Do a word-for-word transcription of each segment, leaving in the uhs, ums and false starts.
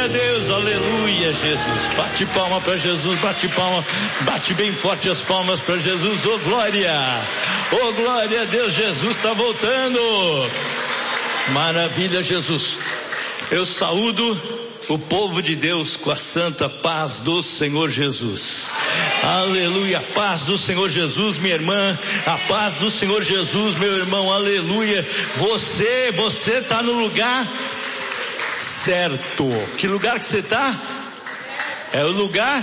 a Deus, aleluia, Jesus. Bate palma para Jesus, bate palma, bate bem forte as palmas para Jesus. Oh glória, oh glória a Deus, Jesus está voltando. Maravilha, Jesus. Eu saúdo o povo de Deus com a santa paz do Senhor Jesus. Aleluia, paz do Senhor Jesus, minha irmã, a paz do Senhor Jesus, meu irmão, aleluia. Você, você está no lugar certo. Que lugar que você está? É o lugar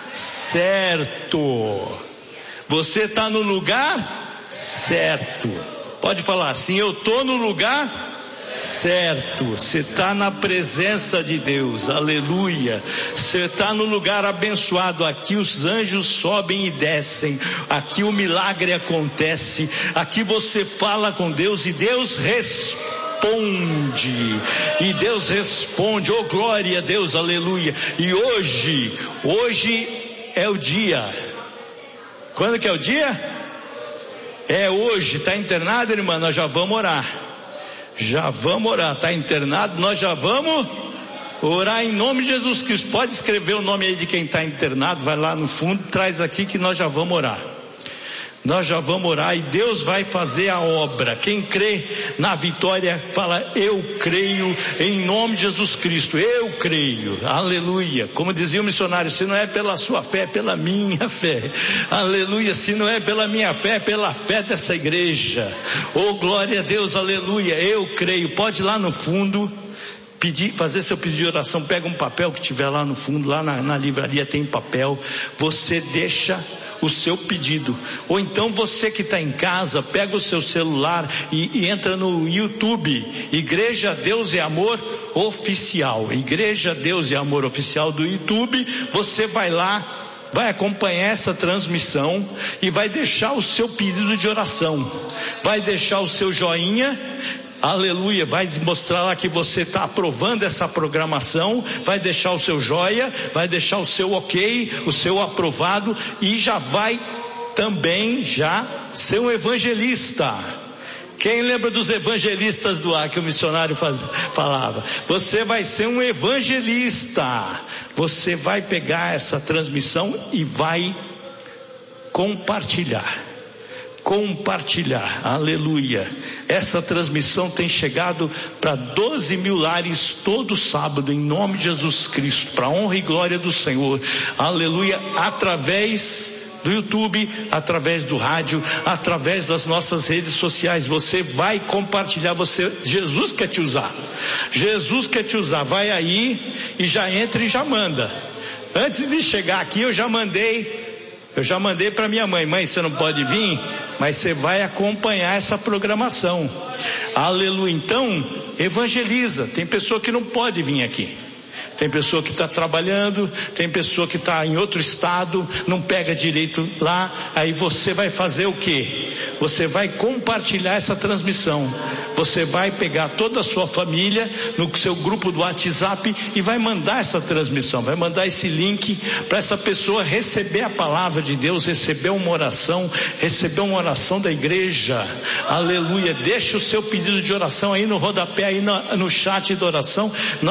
certo. Você está no lugar certo. Pode falar assim: eu estou no lugar certo. Você está na presença de Deus, aleluia. Você está no lugar abençoado. Aqui os anjos sobem e descem, aqui o milagre acontece, aqui você fala com Deus e Deus responde, e Deus responde, oh glória a Deus, aleluia. E hoje, hoje é o dia. Quando que é o dia? É hoje. Está internado, irmã? Nós já vamos orar. Já vamos orar. Está internado? Nós já vamos orar em nome de Jesus Cristo. Pode escrever o nome aí de quem está internado. Vai lá no fundo, traz aqui que nós já vamos orar. Nós já vamos orar e Deus vai fazer a obra. Quem crê na vitória fala: eu creio em nome de Jesus Cristo. Eu creio, aleluia. Como dizia o missionário: se não é pela sua fé, é pela minha fé, aleluia. Se não é pela minha fé, é pela fé dessa igreja. Oh glória a Deus, aleluia. Eu creio. Pode ir lá no fundo pedir, fazer seu pedido de oração. Pega um papel que tiver lá no fundo, lá na, na livraria tem papel. Você deixa o seu pedido, ou então você que está em casa, pega o seu celular e, e entra no YouTube, Igreja Deus e Amor Oficial, Igreja Deus e Amor Oficial do YouTube. Você vai lá, vai acompanhar essa transmissão e vai deixar o seu pedido de oração, vai deixar o seu joinha, aleluia, vai mostrar lá que você está aprovando essa programação, vai deixar o seu joia, vai deixar o seu ok, o seu aprovado, e já vai também já ser um evangelista. Quem lembra dos evangelistas do ar que o missionário faz, falava? Você vai ser um evangelista. Você vai pegar essa transmissão e vai compartilhar. Compartilhar, aleluia. Essa transmissão tem chegado para doze mil lares todo sábado, em nome de Jesus Cristo, para a honra e glória do Senhor, aleluia. Através do YouTube, através do rádio, através das nossas redes sociais. Você vai compartilhar. Você, Jesus quer te usar, Jesus quer te usar. Vai aí e já entra e já manda. Antes de chegar aqui eu já mandei Eu já mandei para minha mãe: mãe, você não pode vir, mas você vai acompanhar essa programação. Aleluia. Então, evangeliza. Tem pessoa que não pode vir aqui. Tem pessoa que está trabalhando, tem pessoa que está em outro estado, não pega direito lá. Aí você vai fazer o quê? Você vai compartilhar essa transmissão. Você vai pegar toda a sua família no seu grupo do WhatsApp e vai mandar essa transmissão, vai mandar esse link para essa pessoa receber a palavra de Deus, receber uma oração, receber uma oração da igreja. Aleluia. Deixa o seu pedido de oração aí no rodapé, aí no, no chat de oração.